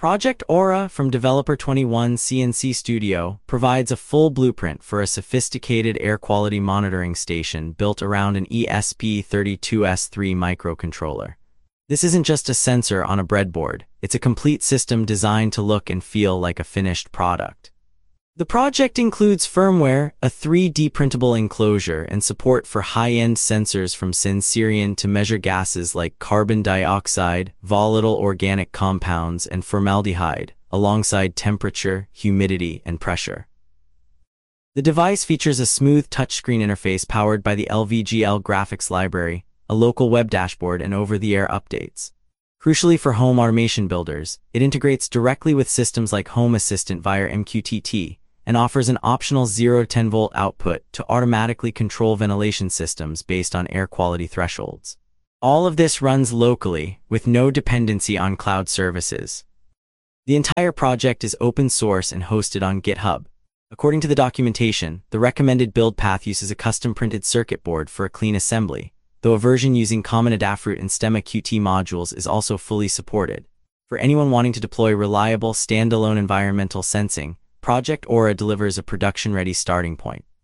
Project Aura from Developer 21 CNC Studio provides a full blueprint for a sophisticated air quality monitoring station built around an ESP32S3 microcontroller. This isn't just a sensor on a breadboard, it's a complete system designed to look and feel like a finished product. The project includes firmware, a 3D printable enclosure, and support for high-end sensors from Sensirion to measure gases like carbon dioxide, volatile organic compounds, and formaldehyde, alongside temperature, humidity, and pressure. The device features a smooth touchscreen interface powered by the LVGL graphics library, a local web dashboard, and over-the-air updates. Crucially for home automation builders, it integrates directly with systems like Home Assistant via MQTT, and offers an optional 0-10-volt output to automatically control ventilation systems based on air quality thresholds. All of this runs locally, with no dependency on cloud services. The entire project is open source and hosted on GitHub. According to the documentation, the recommended build path uses a custom-printed circuit board for a clean assembly, though a version using common Adafruit and Stemma Qt modules is also fully supported. For anyone wanting to deploy reliable, standalone environmental sensing, Project Aura delivers a production-ready starting point.